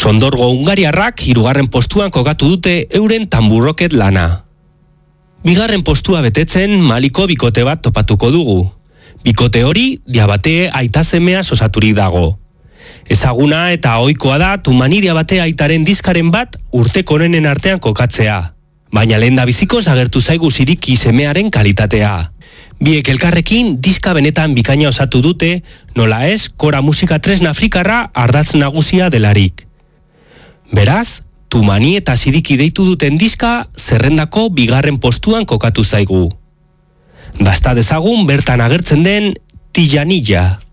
Sondorgo hungariarrak 3. postuan kokatu dute euren tamburroket lana. 2. postua betetzen Maliko bikote bat topatuko dugu. Bikote hori Diabate aita-semea osaturik dago. Ezaguna eta ohikoa da Tumani Diabate aitaren diskaren bat urteko onenen artean kokatzea. Baina lehendabizikoz agertu zaigu Ziriki semearen kalitatea. Biek elkarrekin diska benetan bikaina osatu dute, nola ez kora musika tresna afrikarra ardatz nagusia delarik. Beraz, Tumani eta Ziriki deitu duten diska zerrendako 2. postuan kokatu zaigu. Dasta dezagun bertan agertzen den Tijanilla.